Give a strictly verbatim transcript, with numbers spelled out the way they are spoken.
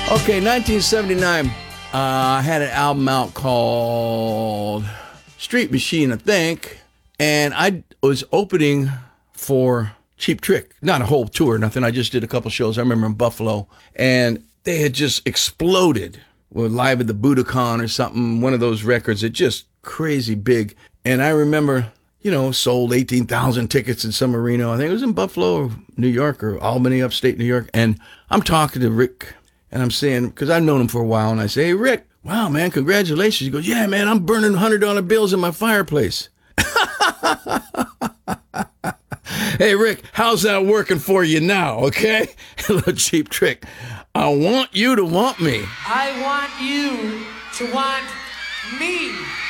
Okay, nineteen seventy-nine. Uh, I had an album out called Street Machine, I think, and I was opening for Cheap Trick. Not a whole tour, nothing. I just did a couple shows. I remember in Buffalo, and they had just exploded with Live at the Budokan or something, one of those records that just crazy big. And I remember, you know, sold eighteen thousand tickets in some arena. I think it was in Buffalo or New York or Albany, upstate New York. And I'm talking to Rick, and I'm saying, because I've known him for a while, and I say, hey, Rick, wow, man, congratulations. He goes, yeah, man, I'm burning one hundred dollar bills in my fireplace. Hey, Rick, how's that working for you now, okay? A little Cheap Trick. I want you to want me. I want you to want me.